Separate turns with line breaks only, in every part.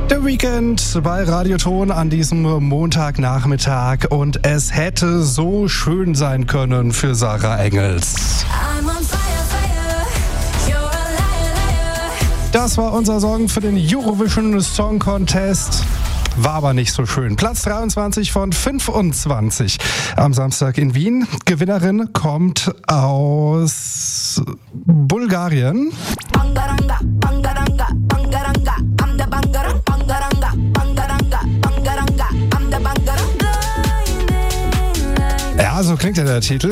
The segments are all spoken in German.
The Weekend bei Radioton an diesem Montagnachmittag und es hätte so schön sein können für Sarah Engels. Das war unser Song für den Eurovision Song Contest. War aber nicht so schön. Platz 23 von 25 am Samstag in Wien. Gewinnerin kommt aus Bulgarien. Ja, so klingt ja der Titel.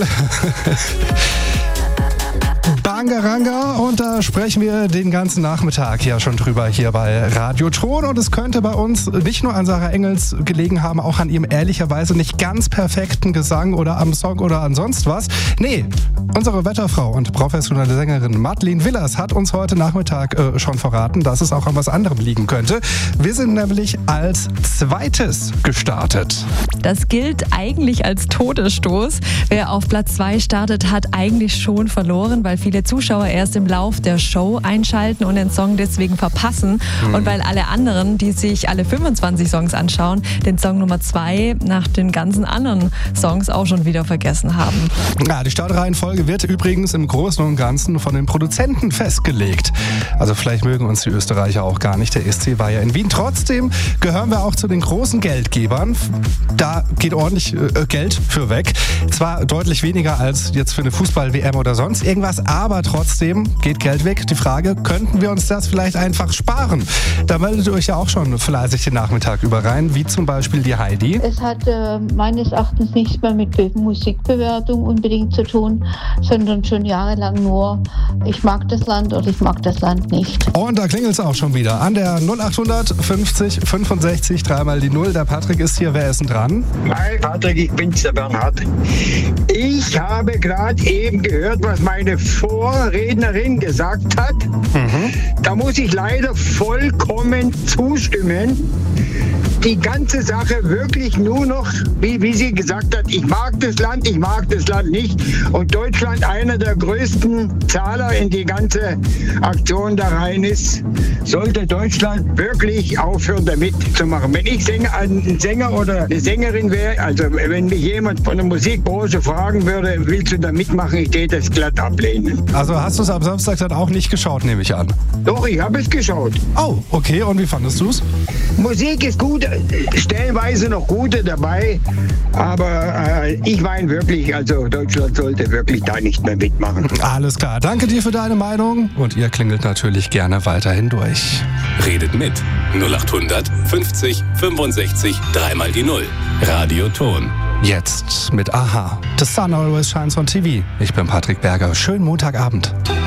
Bangaranga, und da sprechen wir den ganzen Nachmittag ja schon drüber hier bei Radioton, und es könnte bei uns nicht nur an Sarah Engels gelegen haben, auch an ihrem ehrlicherweise nicht ganz perfekten Gesang oder am Song oder an sonst was. Nee, unsere Wetterfrau und professionelle Sängerin Madeleine Willers hat uns heute Nachmittag schon verraten, dass es auch an was anderem liegen könnte. Wir sind nämlich als Zweites gestartet.
Das gilt eigentlich als Todesstoß. Wer auf Platz 2 startet, hat eigentlich schon verloren, weil viele Zuschauer erst im Lauf der Show einschalten und den Song deswegen verpassen. Und weil alle anderen, die sich alle 25 Songs anschauen, den Song Nummer 2 nach den ganzen anderen Songs auch schon wieder vergessen haben.
Ja, die Startreihenfolge wird übrigens im Großen und Ganzen von den Produzenten festgelegt. Also vielleicht mögen uns die Österreicher auch gar nicht. Der ESC war ja in Wien. Trotzdem gehören wir auch zu den großen Geldgebern. Da geht ordentlich Geld für weg. Zwar deutlich weniger als jetzt für eine Fußball-WM oder sonst irgendwas, aber trotzdem geht Geld weg. Die Frage, könnten wir uns das vielleicht einfach sparen? Da meldet ihr euch ja auch schon fleißig den Nachmittag über rein, wie zum Beispiel die Heidi.
Es hat meines Erachtens nichts mehr mit Musikbewertung unbedingt zu tun, sondern schon jahrelang nur, ich mag das Land oder ich mag das Land nicht.
Und da klingelt es auch schon wieder. An der 0800 50 65 dreimal die 0. Der Patrick ist hier. Wer ist denn dran?
Hi Patrick, ich bin's, der Bernhard. Ich habe gerade eben gehört, was meine Vorrednerin gesagt hat. Da muss ich leider vollkommen zustimmen. Die ganze Sache wirklich nur noch, wie sie gesagt hat, ich mag das Land nicht. Und Deutschland einer der größten Zahler in die ganze Aktion da rein ist, sollte Deutschland wirklich aufhören damit zu machen. Wenn ich ein Sänger oder eine Sängerin wäre, also wenn mich jemand von der Musikbranche fragen würde, willst du da mitmachen, ich gehe das glatt ablehnen.
Also hast du es am Samstag dann auch nicht geschaut, nehme ich an?
Doch, ich habe es geschaut.
Oh, okay. Und wie fandest du es?
Musik ist gut, stellenweise noch gute dabei, aber ich meine wirklich, also Deutschland sollte wirklich da nicht mehr mitmachen.
Alles klar, danke dir für deine Meinung und ihr klingelt natürlich gerne weiterhin durch.
Redet mit 0800 50 65 dreimal die 0. Radioton.
Jetzt mit Aha. The Sun Always Shines on TV. Ich bin Patrick Berger. Schönen Montagabend.